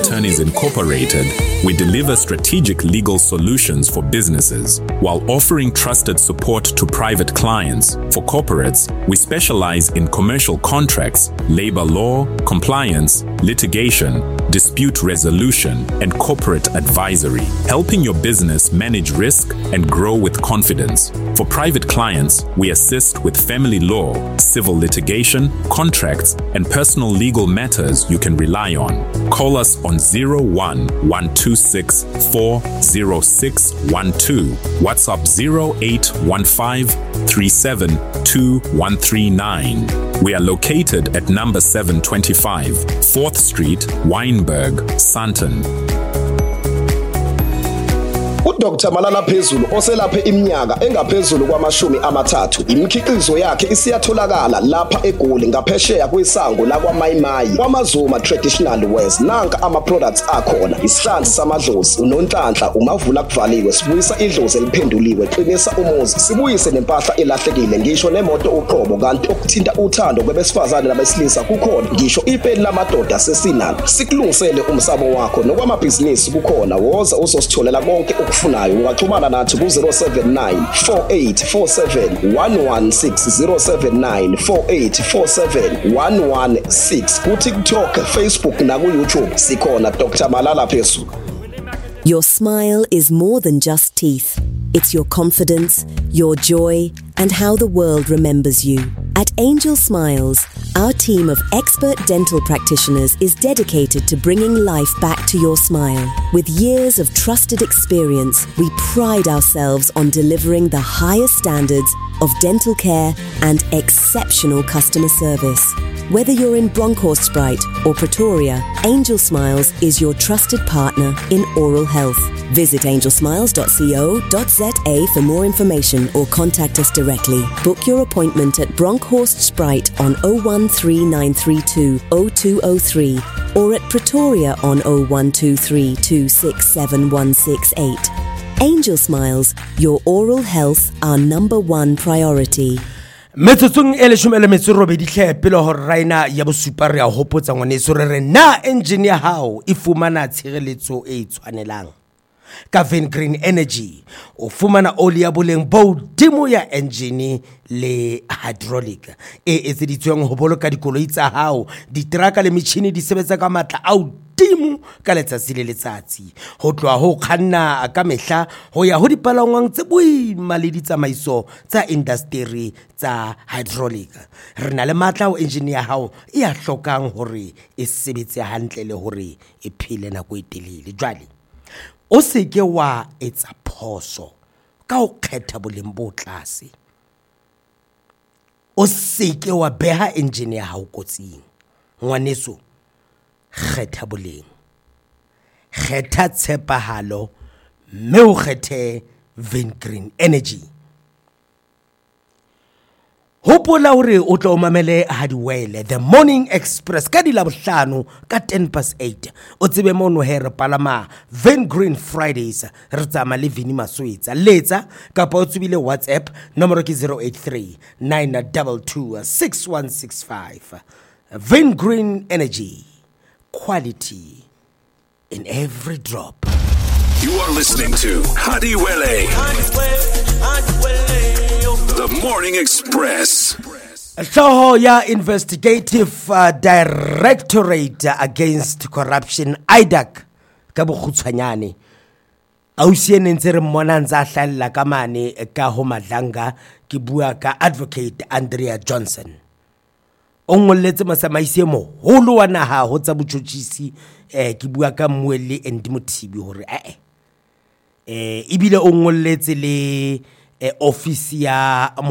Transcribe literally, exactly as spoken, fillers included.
Attorneys Incorporated, we deliver strategic legal solutions for businesses while offering trusted support to private clients. For corporates, we specialize in commercial contracts, labor law, compliance, litigation, dispute resolution, and corporate advisory, helping your business manage risk and grow with confidence. For private clients, we assist with family law, civil litigation, contracts, and personal legal matters you can rely on. Call us on zero one one two six four zero six one two, WhatsApp zero eight one five three seven two one three nine. We are located at number seven twenty-five, fourth Street, Wynberg, Sandton. uDoctor Malala Phezulu oselaphe iminyaka engaphezulu kwamashumi amathathu. Imikhiqizo yakhe isiyatholakala lapha eGoli ngaphesheya kwesango la kwaMayimayi kwaMazuma Traditional Wares. Nanka ama products akhona: isihlanzi samadlozi, unonhlanhla, umavula kuvaliwe, sibuyisa idlozi eliphenduliwe, qinisa umuzi, sibuyise nempahla elahlekile, ngisho nemoto uqobo. Kanti okuthinta uthando kwabesifazane nabesilisa kukhona, ngisho ipeni lamadoda sesinalo. Sikulungisele umsamo wakho nokwamabhizinisi kukhona. Woza uzositholela konke ufunayo. Ungaxhumana nathi ku zero seven nine four eight four seven one one six, zero seven nine four eight four seven one one six. Ku TikTok, Facebook na ku YouTube sikhona Doctor Malala Phezulu. Your smile is more than just teeth. It's your confidence, your joy, and how the world remembers you. At Angel Smiles, our team of expert dental practitioners is dedicated to bringing life back to your smile. With years of trusted experience, we pride ourselves on delivering the highest standards of dental care and exceptional customer service. Whether you're in Bronkhorstspruit or Pretoria, Angel Smiles is your trusted partner in oral health. Visit angel smiles dot co dot za for more information or contact us directly. Book your appointment at Bronkhorstspruit on zero one three nine three two zero two zero three or at Pretoria on zero one two three two six seven one six eight. Angel Smiles, your oral health, our number one priority. Metsotsong ele shumele metsoro be dihle pele ho raina ya bo super ya hopotsa ngwaneso re na engine ya hao e fumana tshireletso e tshwanelang. Ka Van Green Energy o fumana oli ya boleng bo dimo ya engine le hydraulic e etseditsweng ho boloka dikoloi tsa hao, diteraka le metjhini di sebetsa ka matla a dimo ka letsatsi le letsatsi. Ho tloa ho kganna ka mehla ho ya ho dipalangwang tse boima le ditsamaiso tsa industry tsa hydraulic. Re na le matla ho engine ya hao e a hlokang hore e sebetse hantle le hore e phele nako e telele. Jwale o seke wa etsa phoso ka o kgetha boleng bo tlase. O seke wa beha engine ya hao kotsing. Ngwaneso, kgetha boleng, kgetha tshepahalo, mme o kgethe Van Green Energy. Hopola hore o tlo mamele Hadiwele The Morning Express ka di labohlano ka ten past eight. O tsebe mono he re palama Van Green Fridays re tsama le Vini Maswetsa. Letsa kapa o tsubile WhatsApp nomoro ke zero eight three nine two two six one six five. Van Green Energy, quality in every drop. You are listening to Hadiwele, The Morning Express. Hloho ya Investigative uh, Directorate Against Corruption I D A C ka bokgutshwanyane ausi ene ntse re mmona ntse a hlalla ka mane ka ho Madlanga. Ke bua ka Advocate Andrea Johnson o ngolletse masamaisi mo holo wa naha ho tsa botjotjisi. eh ke bua ka Mmuele Endimothibi hore eh eh ibile o ngolletse le office ya